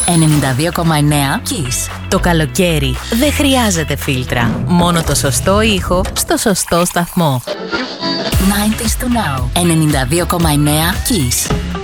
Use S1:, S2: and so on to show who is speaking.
S1: 92,9 Kiss. Το καλοκαίρι δεν χρειάζεται φίλτρα. Μόνο το σωστό ήχο στο σωστό σταθμό. 90s to now. 92,9 Kiss.